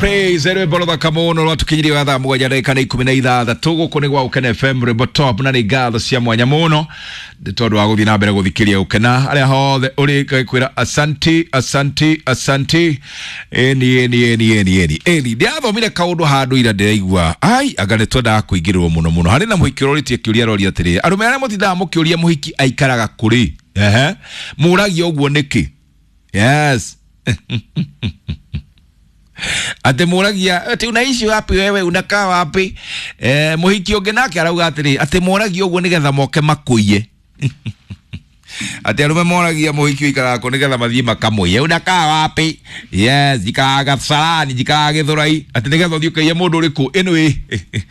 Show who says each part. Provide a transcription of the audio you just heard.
Speaker 1: praise ewe bolo kamono watu kijiri wa dhamu wajadeka na 16 tugo kone wa Ukena FM rebo top na ni gatho cia mwanya muno de todo wa guthina mbere guthikiria Ukena ale hothe uri kwira asante eni ndiatho mire kaundu handu ira ndiraigua ai agane toda kuingirwo muno hari na muhikiro ritie kiuria rori atiri arume ara mutitha mukiuria muhiki aikaraga kuri muragi oguo niki yes ate muragia ate unaishi wapi wewe unakaa wapi muhiki onge nake arauga atiri ate muragia oguo nigetha moke makuiye ate arume muragia muhiki ikara ko nigetha mathie makamuiye unakaa wapi yes jikaga salani jikaga thurai ate nigetha thiuke ye mundu uriku eno